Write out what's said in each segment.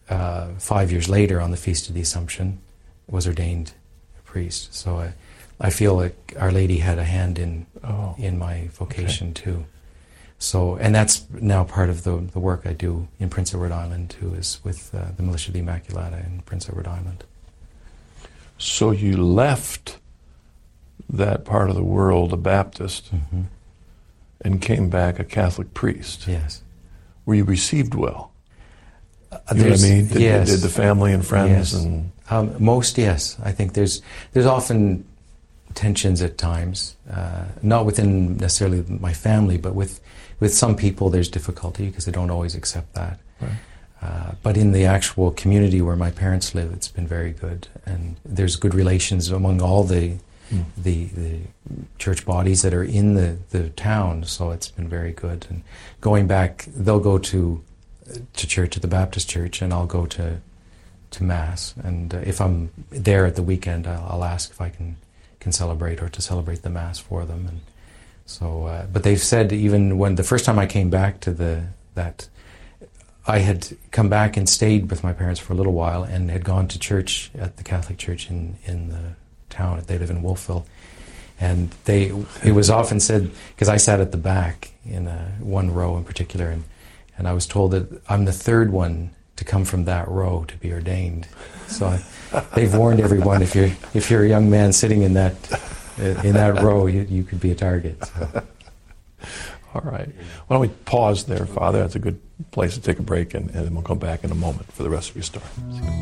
5 years later, on the Feast of the Assumption, was ordained a priest. So I feel like Our Lady had a hand in my vocation too. So, and that's now part of the work I do in Prince Edward Island too, is with the Militia of the Immaculata in Prince Edward Island. So you left that part of the world a Baptist and came back a Catholic priest. Yes. Were you received well? You know what I mean? Did the family and friends and most, yes. I think there's often tensions at times, not within necessarily my family, but with some people there's difficulty because they don't always accept that. Right. But in the actual community where my parents live, it's been very good, and there's good relations among all the church bodies that are in the town, so it's been very good. And going back, they'll go to church, at the Baptist church, and I'll go to Mass. And if I'm there at the weekend, I'll ask if I can celebrate, or to celebrate the Mass for them. And so, but they've said, even when the first time I came back to that I had come back and stayed with my parents for a little while, and had gone to church at the Catholic church in the town. They live in Wolfville, and it was often said, because I sat at the back in one row in particular, and I was told that I'm the third one to come from that row to be ordained. So they've warned everyone, if you're a young man sitting in that row, you could be a target. So. All right. Why don't we pause there, Father? That's a good place to take a break, and then we'll come back in a moment for the rest of your story.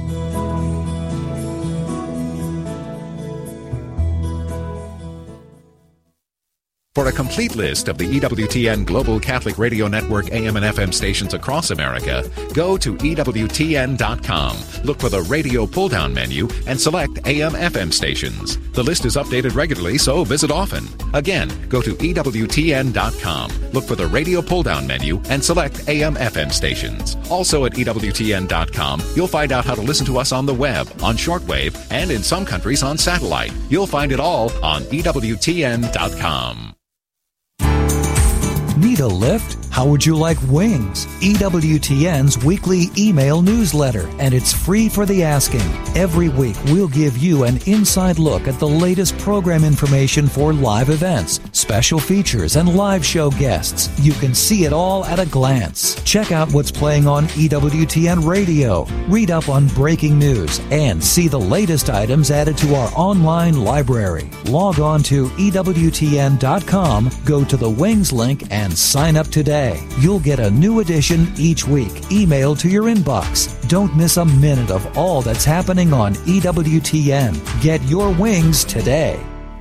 For a complete list of the EWTN Global Catholic Radio Network AM and FM stations across America, go to EWTN.com. Look for the radio pull-down menu and select AM/FM stations. The list is updated regularly, so visit often. Again, go to EWTN.com. Look for the radio pull-down menu and select AM/FM stations. Also at EWTN.com, you'll find out how to listen to us on the web, on shortwave, and in some countries on satellite. You'll find it all on EWTN.com. Need a lift? How would you like wings? EWTN's weekly email newsletter, and it's free for the asking. Every week, we'll give you an inside look at the latest program information for live events, special features, and live show guests. You can see it all at a glance. Check out what's playing on EWTN Radio, read up on breaking news, and see the latest items added to our online library. Log on to EWTN.com, go to the Wings link, and sign up today. You'll get a new edition each week, emailed to your inbox. Don't miss a minute of all that's happening on EWTN. Get your wings today.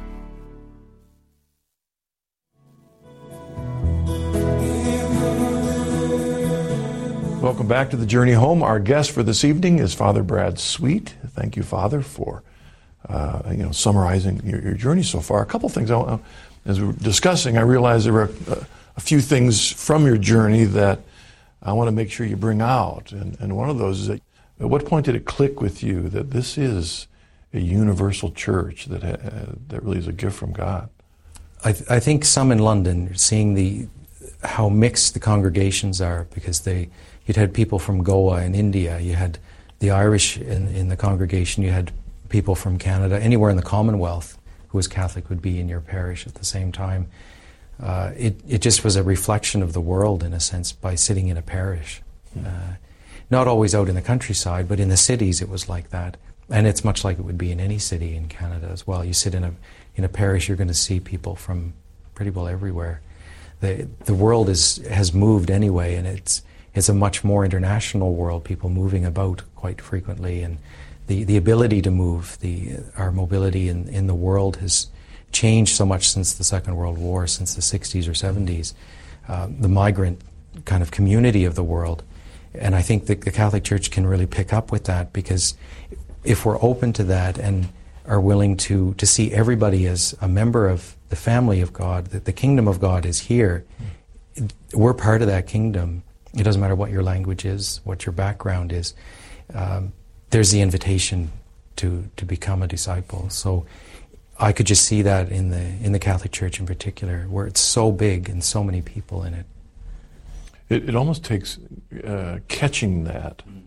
Welcome back to the Journey Home. Our guest for this evening is Father Brad Sweet. Thank you, Father, for summarizing your journey so far. A couple things, as we were discussing, I realized there were a few things from your journey that I want to make sure you bring out. And one of those is, at what point did it click with you that this is a universal church that really is a gift from God? I think some in London, seeing how mixed the congregations are, because you'd had people from Goa in India, you had the Irish in the congregation, you had people from Canada, anywhere in the Commonwealth who was Catholic would be in your parish at the same time. It just was a reflection of the world, in a sense, by sitting in a parish. Not always out in the countryside, but in the cities it was like that. And it's much like it would be in any city in Canada as well. You sit in a parish, you're going to see people from pretty well everywhere. The world has moved anyway, and it's a much more international world, people moving about quite frequently, and the ability to move, our mobility in the world has changed so much since the Second World War, since the 60s or 70s, the migrant kind of community of the world. And I think the Catholic Church can really pick up with that, because if we're open to that and are willing to see everybody as a member of the family of God, that the kingdom of God is here, we're part of that kingdom. It doesn't matter what your language is, what your background is. There's the invitation to become a disciple. So I could just see that in the Catholic Church in particular, where it's so big and so many people in it. It almost takes catching that